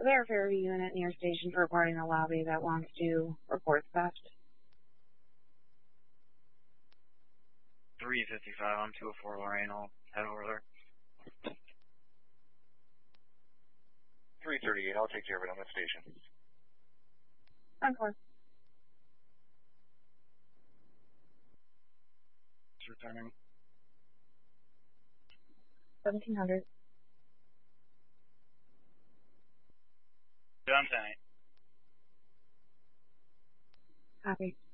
there a Fairview unit near station reporting the lobby that wants to report theft? 355 on 204 Lorraine. I'll head over there. 338, I'll take care of it on the station. Encore. It's returning. 1700. John 10. Copy.